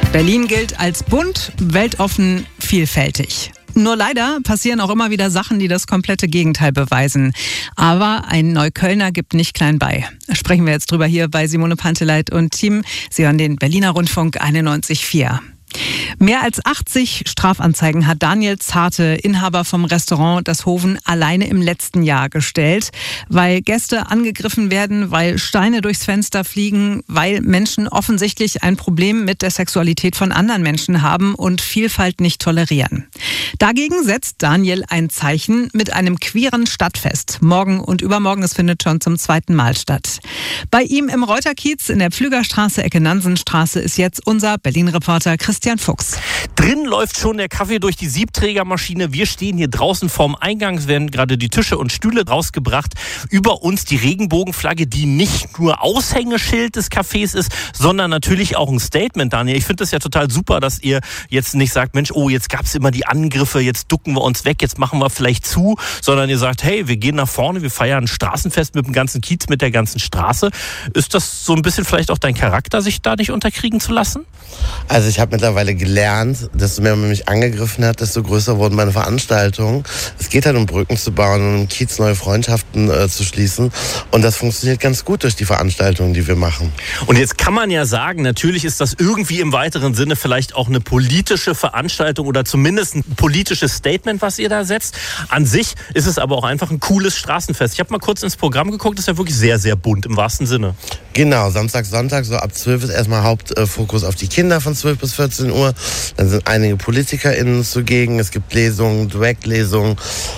Berlin gilt als bunt, weltoffen, vielfältig. Nur leider passieren auch immer wieder Sachen, die das komplette Gegenteil beweisen. Aber ein Neuköllner gibt nicht klein bei. Sprechen wir jetzt drüber hier bei Simone Panteleit und Team. Sie hören den Berliner Rundfunk 91,4. Mehr als 80 Strafanzeigen hat Daniel Zarte, Inhaber vom Restaurant Das Hoven, alleine im letzten Jahr gestellt, weil Gäste angegriffen werden, weil Steine durchs Fenster fliegen, weil Menschen offensichtlich ein Problem mit der Sexualität von anderen Menschen haben und Vielfalt nicht tolerieren. Dagegen setzt Daniel ein Zeichen mit einem queeren Stadtfest. Morgen und übermorgen, es findet schon zum 2. Mal statt. Bei ihm im Reuterkiez in der Pflügerstraße, Ecke Nansenstraße, ist jetzt unser Berlin-Reporter Christian Fuchs. Drin läuft schon der Kaffee durch die Siebträgermaschine. Wir stehen hier draußen vorm Eingang. Es werden gerade die Tische und Stühle rausgebracht. Über uns die Regenbogenflagge, die nicht nur Aushängeschild des Cafés ist, sondern natürlich auch ein Statement, Daniel. Ich finde das ja total super, dass ihr jetzt nicht sagt, Mensch, oh, jetzt gab es immer die Angriffe, jetzt ducken wir uns weg, jetzt machen wir vielleicht zu, sondern ihr sagt, hey, wir gehen nach vorne, wir feiern ein Straßenfest mit dem ganzen Kiez, mit der ganzen Straße. Ist das so ein bisschen vielleicht auch dein Charakter, sich da nicht unterkriegen zu lassen? Also ich habe mittlerweile gelernt, desto mehr man mich angegriffen hat, desto größer wurden meine Veranstaltungen. Es geht halt um Brücken zu bauen und um Kiez neue Freundschaften zu schließen. Und das funktioniert ganz gut durch die Veranstaltungen, die wir machen. Und jetzt kann man ja sagen, natürlich ist das irgendwie im weiteren Sinne vielleicht auch eine politische Veranstaltung oder zumindest ein politisches Statement, was ihr da setzt. An sich ist es aber auch einfach ein cooles Straßenfest. Ich habe mal kurz ins Programm geguckt, das ist ja wirklich sehr, sehr bunt im wahrsten Sinne. Genau, Samstag, Sonntag, so ab 12 ist erstmal Hauptfokus auf die Kinder von 12 bis 14 Uhr. Dann sind einige PolitikerInnen zugegen. Es gibt Lesungen, Drag-Lesungen.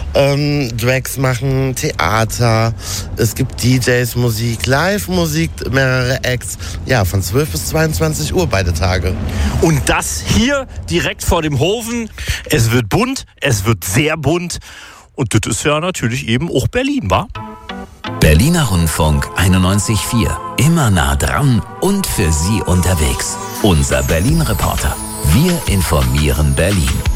Drags machen Theater. Es gibt DJs, Musik, Live-Musik, mehrere Acts. Ja, von 12 bis 22 Uhr beide Tage. Und das hier direkt vor dem Hoven. Es wird bunt, es wird sehr bunt. Und das ist ja natürlich eben auch Berlin, wa? Berliner Rundfunk 91,4. Immer nah dran und für Sie unterwegs. Unser Berlin-Reporter. Wir informieren Berlin.